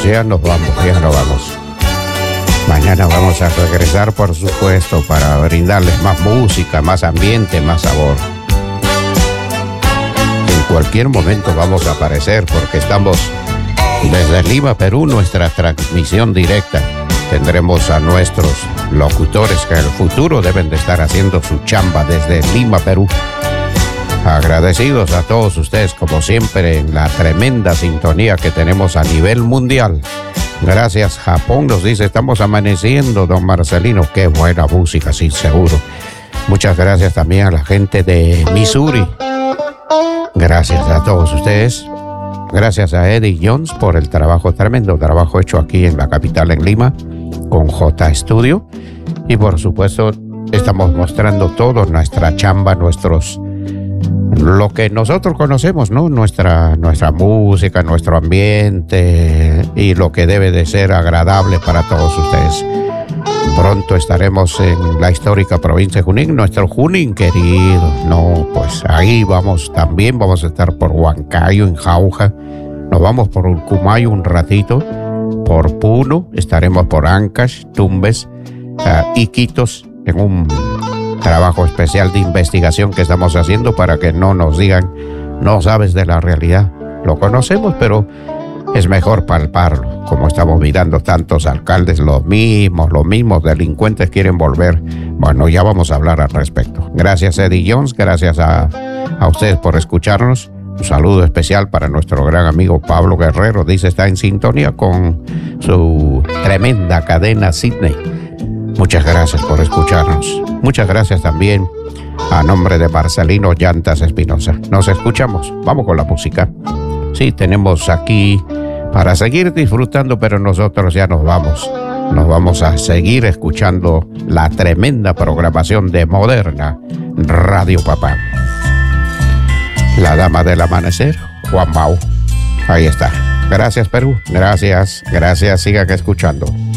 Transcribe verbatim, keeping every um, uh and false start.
ya nos vamos, ya nos vamos. Mañana vamos a regresar, por supuesto, para brindarles más música, más ambiente, más sabor. En cualquier momento vamos a aparecer porque estamos desde Lima, Perú, nuestra transmisión directa. Tendremos a nuestros locutores que en el futuro deben de estar haciendo su chamba desde Lima, Perú. Agradecidos a todos ustedes, como siempre, en la tremenda sintonía que tenemos a nivel mundial. Gracias, Japón nos dice, estamos amaneciendo, don Marcelino. Qué buena música, sí, seguro. Muchas gracias también a la gente de Missouri. Gracias a todos ustedes. Gracias a Eddie Jones por el trabajo, tremendo trabajo hecho aquí en la capital, en Lima, con J Studio. Y por supuesto, estamos mostrando todo, nuestra chamba, nuestros... lo que nosotros conocemos, ¿no? Nuestra, nuestra música, nuestro ambiente y lo que debe de ser agradable para todos ustedes. Pronto estaremos en la histórica provincia de Junín, nuestro Junín querido. No, pues ahí vamos, también vamos a estar por Huancayo, en Jauja. Nos vamos por Urcumayo un ratito, por Puno, estaremos por Ancash, Tumbes, uh, Iquitos, en un trabajo especial de investigación que estamos haciendo para que no nos digan, no sabes de la realidad. Lo conocemos, pero es mejor palparlo. Como estamos mirando tantos alcaldes, los mismos, los mismos delincuentes quieren volver. Bueno, ya vamos a hablar al respecto. Gracias, Eddie Jones, gracias a, a ustedes por escucharnos. Un saludo especial para nuestro gran amigo Pablo Guerrero. Dice, está en sintonía con su tremenda cadena Sydney. Muchas gracias por escucharnos. Muchas gracias también a nombre de Marcelino Llantas Espinosa. Nos escuchamos. Vamos con la música. Sí, tenemos aquí para seguir disfrutando, pero nosotros ya nos vamos. Nos vamos a seguir escuchando la tremenda programación de Moderna Radio Papá. La Dama del Amanecer, Juan Mau. Ahí está. Gracias, Perú. Gracias, gracias. Sigan escuchando.